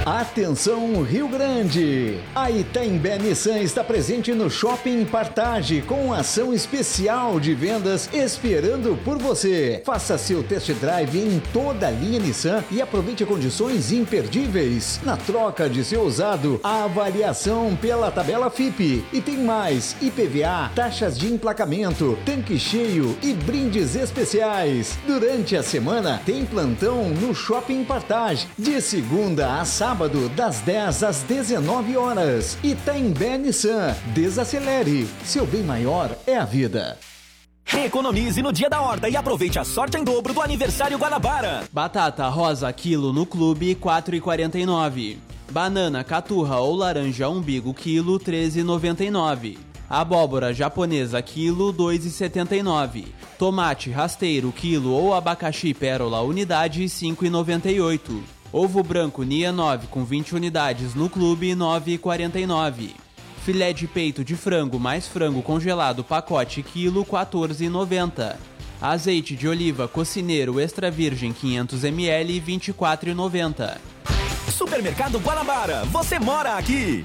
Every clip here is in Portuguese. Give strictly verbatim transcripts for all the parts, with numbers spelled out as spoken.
Atenção Rio Grande! A Itaimbé Nissan está presente no Shopping Partage com ação especial de vendas esperando por você. Faça seu test drive em toda a linha Nissan e aproveite condições imperdíveis. Na troca de seu usado, a avaliação pela tabela F I P. E tem mais, I P V A, taxas de emplacamento, tanque cheio e brindes especiais. Durante a semana, tem plantão no Shopping Partage, de segunda a sábado, das dez às dezenove horas. Itaimbé Nissan, desacelere. Seu bem maior é a vida. Economize no Dia da Horta e aproveite a sorte em dobro do aniversário Guanabara. Batata rosa quilo no clube quatro reais e quarenta e nove centavos. Banana caturra ou laranja umbigo quilo treze reais e noventa e nove centavos. Abóbora japonesa quilo dois reais e setenta e nove centavos. Tomate rasteiro quilo ou abacaxi pérola unidade cinco reais e noventa e oito centavos. Ovo branco Nia nove com vinte unidades no clube nove reais e quarenta e nove centavos. Filé de peito de frango mais frango congelado pacote quilo quatorze reais e noventa centavos. Azeite de oliva cocineiro extra virgem quinhentos mililitros vinte e quatro reais e noventa centavos. Supermercado Guanabara, você mora aqui!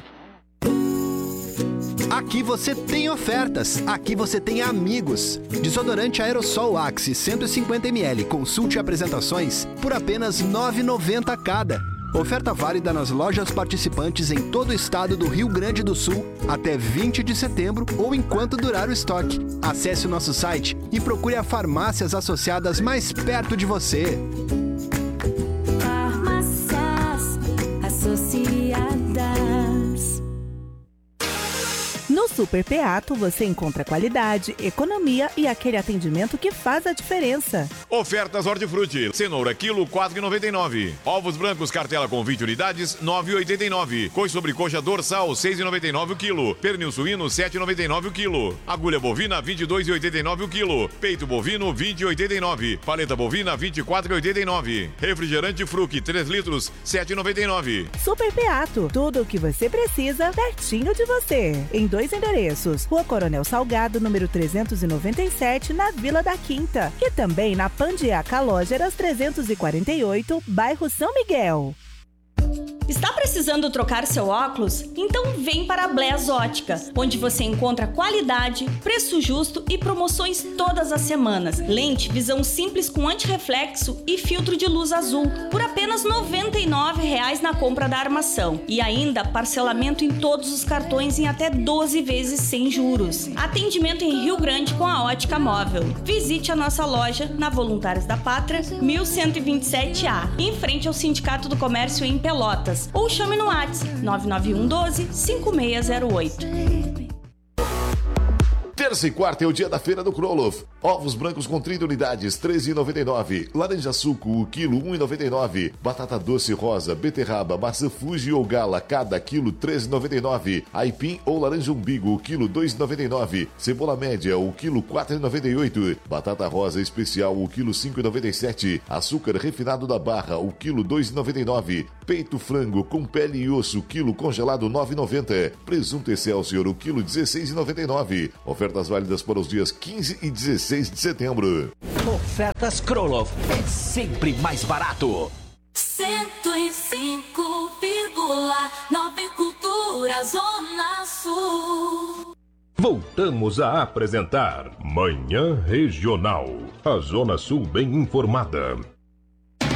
Aqui você tem ofertas, aqui você tem amigos. Desodorante Aerosol Axe cento e cinquenta mililitros, consulte apresentações por apenas nove reais e noventa centavos cada. Oferta válida nas lojas participantes em todo o estado do Rio Grande do Sul até vinte de setembro ou enquanto durar o estoque. Acesse o nosso site e procure as farmácias associadas mais perto de você. Farmácias Associadas. No Super Peato você encontra qualidade, economia e aquele atendimento que faz a diferença. Ofertas Hortifruti. Cenoura quilo quatro reais e noventa e nove centavos. Ovos brancos cartela com vinte unidades nove reais e oitenta e nove centavos. Coxa sobre coxa dorsal seis reais e noventa e nove centavos o quilo. Pernil suíno sete reais e noventa e nove centavos o quilo. Agulha bovina vinte e dois reais e oitenta e nove centavos o quilo. Peito bovino vinte reais e oitenta e nove centavos. Paleta bovina vinte e quatro reais e oitenta e nove centavos. Refrigerante Fruc três litros sete reais e noventa e nove centavos. Super Peato, tudo o que você precisa pertinho de você. Em dois endereços, Rua Coronel Salgado, número trezentos e noventa e sete, na Vila da Quinta. E também na Pandiaca Lógeras trezentos e quarenta e oito, bairro São Miguel. Está precisando trocar seu óculos? Então vem para a Blés Ótica, onde você encontra qualidade, preço justo e promoções todas as semanas. Lente visão simples com antirreflexo e filtro de luz azul por apenas noventa e nove reais na compra da armação. E ainda parcelamento em todos os cartões em até doze vezes sem juros. Atendimento em Rio Grande com a Ótica Móvel. Visite a nossa loja na Voluntários da Pátria, mil cento e vinte e sete A, em frente ao Sindicato do Comércio em Pelotas. Ou chame no WhatsApp nove nove um doze cinco seis zero oito. Terça e quarta é o dia da feira do Kroloff. Ovos brancos com trinta unidades, treze reais e noventa e nove centavos. Laranja suco, o quilo, um real e noventa e nove centavos. Batata doce rosa, beterraba, maçã Fuji ou Gala, cada quilo, treze reais e noventa e nove centavos. Aipim ou laranja umbigo, o quilo, dois reais e noventa e nove centavos. Cebola média, o quilo, quatro reais e noventa e oito centavos. Batata rosa especial, o quilo, cinco reais e noventa e sete centavos. Açúcar refinado da Barra, o quilo, dois reais e noventa e nove centavos. Peito frango com pele e osso, quilo, congelado, nove reais e noventa centavos. Presunto Excelsior, o quilo, dezesseis reais e noventa e nove centavos. Ofertas válidas para os dias quinze e dezesseis de setembro. Ofertas Kroloff é sempre mais barato. cento e cinco vírgula nove Cultura Zona Sul. Voltamos a apresentar Manhã Regional. A Zona Sul bem informada.